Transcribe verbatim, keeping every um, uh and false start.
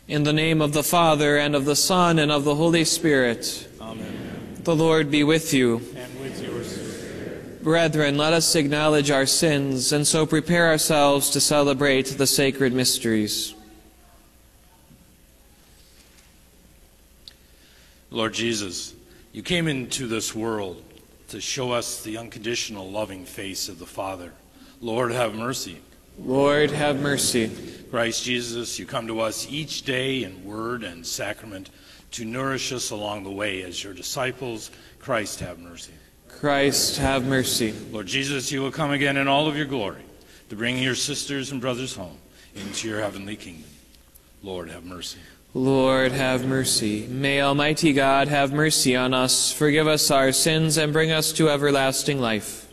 In the name of the Father, and of the Son, and of the Holy Spirit. Amen. The Lord be with you. And with your spirit. Brethren, let us acknowledge our sins, and so prepare ourselves to celebrate the sacred mysteries. Lord Jesus, you came into this world to show us the unconditional loving face of the Father. Lord, have mercy. Lord, have mercy. Christ Jesus, you come to us each day in word and sacrament to nourish us along the way as your disciples. Christ, have mercy. Christ, have mercy. Lord Jesus, you will come again in all of your glory to bring your sisters and brothers home into your heavenly kingdom. Lord, have mercy. Lord, have mercy. May Almighty God have mercy on us, forgive us our sins, and bring us to everlasting life.